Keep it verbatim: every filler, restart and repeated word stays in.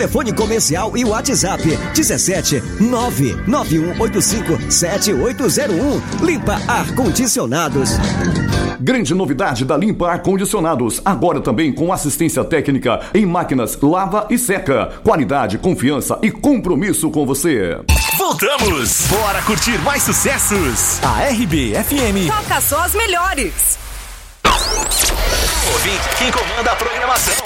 Telefone comercial e WhatsApp dezessete nove nove um oito cinco sete oito zero um. Limpa Ar-Condicionados. Grande novidade da Limpa Ar-Condicionados, agora também com assistência técnica em máquinas lava e seca. Qualidade, confiança e compromisso com você. Voltamos! Bora curtir mais sucessos! A R B F M toca só as melhores. Ouvinte, quem comanda a programação.